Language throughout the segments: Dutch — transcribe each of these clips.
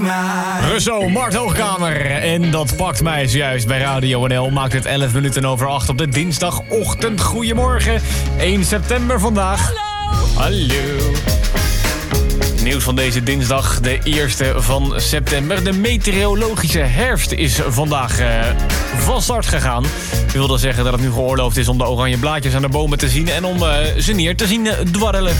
mij. Russo, Mart Hoogkamer. En dat pakt mij juist bij Radio NL. Maakt het 11 minuten over 8 op de dinsdagochtend. Goedemorgen, 1 september vandaag. Hallo. Nieuws van deze dinsdag, de 1e van september. De meteorologische herfst is vandaag van start gegaan. Dat wil dan zeggen dat het nu geoorloofd is om de oranje blaadjes aan de bomen te zien... en om ze neer te zien dwarrelen.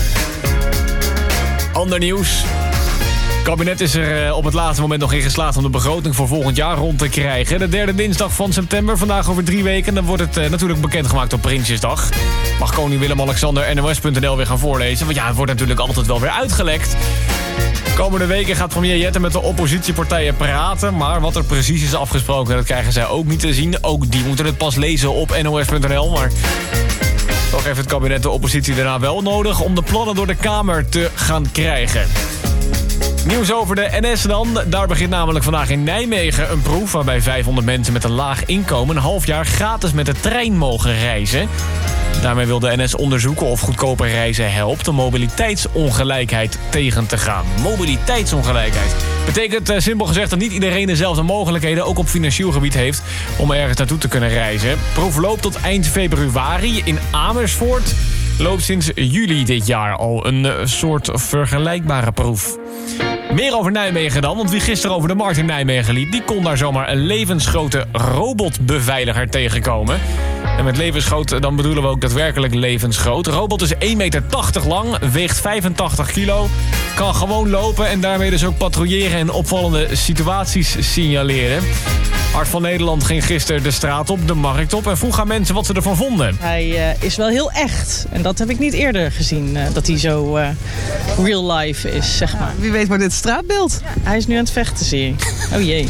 Ander nieuws. Het kabinet is er op het laatste moment nog in geslaagd om de begroting voor volgend jaar rond te krijgen. De derde dinsdag van september, vandaag over 3 weken. Dan wordt het natuurlijk bekendgemaakt op Prinsjesdag. Mag koning Willem-Alexander NOS.nl weer gaan voorlezen. Want ja, het wordt natuurlijk altijd wel weer uitgelekt. Komende weken gaat premier Jette met de oppositiepartijen praten. Maar wat er precies is afgesproken, dat krijgen zij ook niet te zien. Ook die moeten het pas lezen op NOS.nl. Maar toch heeft het kabinet de oppositie daarna wel nodig om de plannen door de Kamer te gaan krijgen. Nieuws over de NS dan. Daar begint namelijk vandaag in Nijmegen een proef... waarbij 500 mensen met een laag inkomen... een half jaar gratis met de trein mogen reizen. Daarmee wil de NS onderzoeken of goedkoper reizen helpt... om mobiliteitsongelijkheid tegen te gaan. Mobiliteitsongelijkheid. Betekent simpel gezegd dat niet iedereen dezelfde mogelijkheden... ook op financieel gebied heeft om ergens naartoe te kunnen reizen. Proef loopt tot eind februari in Amersfoort. Loopt sinds juli dit jaar al een soort vergelijkbare proef. Meer over Nijmegen dan, want wie gisteren over de markt in Nijmegen liep... die kon daar zomaar een levensgrote robotbeveiliger tegenkomen. En met levensgroot dan bedoelen we ook daadwerkelijk levensgroot. De robot is 1,80 meter lang, weegt 85 kilo... kan gewoon lopen en daarmee dus ook patrouilleren... en opvallende situaties signaleren. Hart van Nederland ging gisteren de straat op, de markt op... en vroeg aan mensen wat ze ervan vonden. Hij is wel heel echt. En dat heb ik niet eerder gezien, dat hij zo real life is, zeg maar. Wie weet wordt dit straatbeeld. Hij is nu aan het vechten, zie je. Oh jee.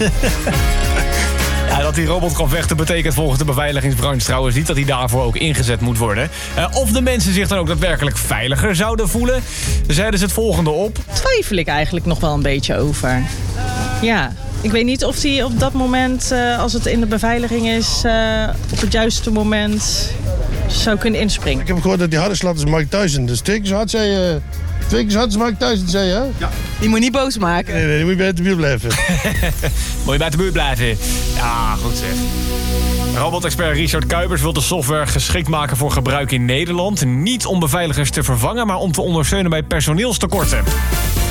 Ja, dat die robot kan vechten betekent volgens de beveiligingsbranche trouwens niet... dat hij daarvoor ook ingezet moet worden. Of de mensen zich dan ook daadwerkelijk veiliger zouden voelen... zeiden ze het volgende op. Twijfel ik eigenlijk nog wel een beetje over. Ja. Ik weet niet of hij op dat moment, als het in de beveiliging is... op het juiste moment zou kunnen inspringen. Ik heb gehoord dat die harde slaat is Mike Tyson. Dus 2 keer zo hard zei je... 2 keer zo hard is Mike Tyson, zei je, hè? Ja. Die moet je niet boos maken. Nee, die moet je bij de buurt blijven. Moet je bij de buurt blijven. Ja, goed zeg. Robotexpert Richard Kuipers wil de software geschikt maken voor gebruik in Nederland. Niet om beveiligers te vervangen, maar om te ondersteunen bij personeelstekorten.